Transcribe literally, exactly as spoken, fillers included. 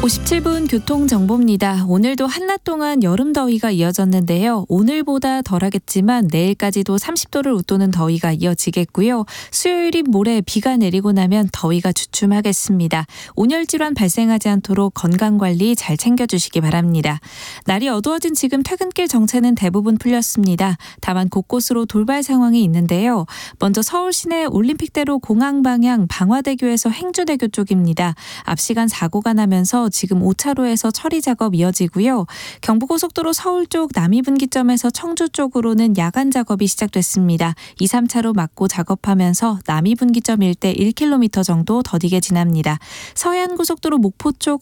오십칠 분 교통정보입니다. 오늘도 한낮 동안 여름 더위가 이어졌는데요. 오늘보다 덜하겠지만 내일까지도 삼십 도를 웃도는 더위가 이어지겠고요. 수요일인 모레 비가 내리고 나면 더위가 주춤하겠습니다. 온열 질환 발생하지 않도록 건강관리 잘 챙겨주시기 바랍니다. 날이 어두워진 지금 퇴근길 정체는 대부분 풀렸습니다. 다만 곳곳으로 돌발 상황이 있는데요. 먼저 서울 시내 올림픽대로 공항 방향 방화대교에서 행주대교 쪽입니다. 앞시간 사고가 나면서 지금 오 차로에서 처리 작업 이어지고요. 경부고속도로 서울 쪽 남이분기점에서 청주 쪽으로는 야간 작업이 시작됐습니다. 이, 삼 차로 막고 작업하면서 남이분기점 일대 일 킬로미터 정도 더디게 지납니다. 서해안고속도로 목포 쪽